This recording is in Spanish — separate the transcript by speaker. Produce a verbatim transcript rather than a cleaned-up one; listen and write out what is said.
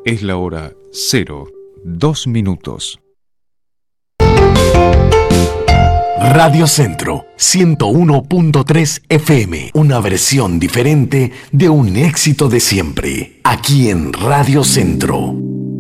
Speaker 1: Es la hora cero, dos minutos.
Speaker 2: Radio Centro, ciento uno punto tres F M, una versión diferente de un éxito de siempre, aquí en Radio Centro.